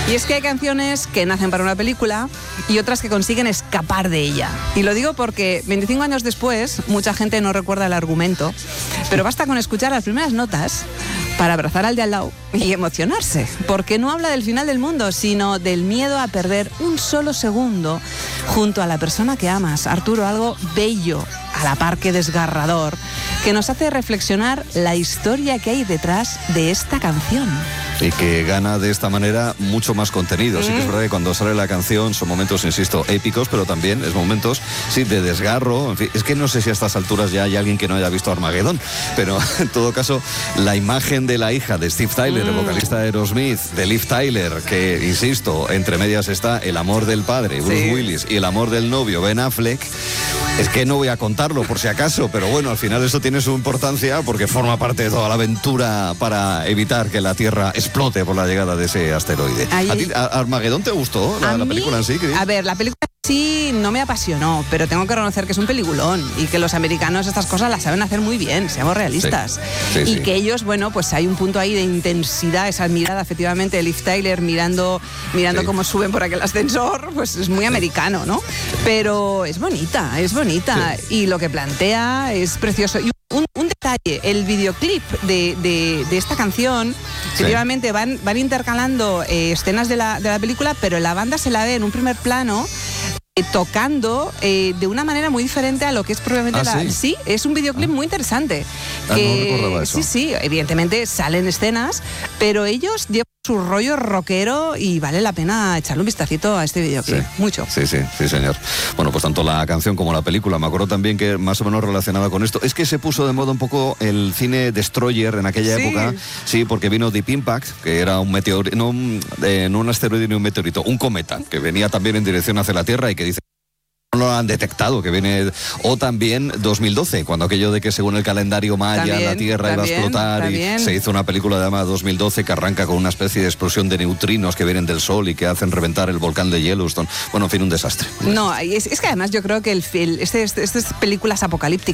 Y es que hay canciones que nacen para una película y otras que consiguen escapar de ella. Y lo digo porque 25 años después, mucha gente no recuerda el argumento, pero basta con escuchar las primeras notas para abrazar al de al lado y emocionarse. Porque no habla del final del mundo, sino del miedo a perder un solo segundo junto a la persona que amas. Arturo, algo bello, a la par que desgarrador, que nos hace reflexionar la historia que hay detrás de esta canción. Y que gana de esta manera mucho más contenido. Sí que es verdad que cuando sale la canción son momentos, insisto, épicos, pero también es momentos, sí, de desgarro. En fin, es que no sé si a estas alturas ya hay alguien que no haya visto Armageddon, pero en todo caso, la imagen de la hija de Steve Tyler, el vocalista de Aerosmith, de Liv Tyler, que, insisto, entre medias está el amor del padre, Bruce Willis, y el amor del novio, Ben Affleck. Es que no voy a contarlo por si acaso, pero bueno, al final esto tiene su importancia porque forma parte de toda la aventura para evitar que la Tierra explote por la llegada de ese asteroide. ¿A ti Armageddon te gustó la película en sí, Cris? A ver, la película sí no me apasionó, pero tengo que reconocer que es un peliculón y que los americanos estas cosas las saben hacer muy bien, seamos realistas. Y que ellos, bueno, pues hay un punto ahí de intensidad, esa mirada efectivamente de Liv Tyler mirando cómo suben por aquel ascensor, pues es muy americano, ¿no? Pero es bonita. Y lo que plantea es precioso. Y un detalle, el videoclip de esta canción, efectivamente van intercalando escenas de la película, pero la banda se la ve en un primer plano tocando de una manera muy diferente a lo que es probablemente Sí, es un videoclip muy interesante. No recordaba eso. Sí, evidentemente salen escenas, pero ellos llevan su rollo rockero y vale la pena echarle un vistacito a este videoclip. Mucho. Sí, señor. Bueno, pues tanto la canción como la película, me acuerdo también que más o menos relacionada con esto, es que se puso de moda un poco el cine Destroyer en aquella época, porque vino Deep Impact, que era un meteorito, no un asteroide ni un meteorito, un cometa, que venía también en dirección hacia la Tierra y que dice no lo han detectado, que viene, o también 2012, cuando aquello de que según el calendario maya la Tierra iba a explotar y se hizo una película llamada 2012 que arranca con una especie de explosión de neutrinos que vienen del Sol y que hacen reventar el volcán de Yellowstone. Bueno, en fin, un desastre. No, es que además yo creo que estas películas apocalípticas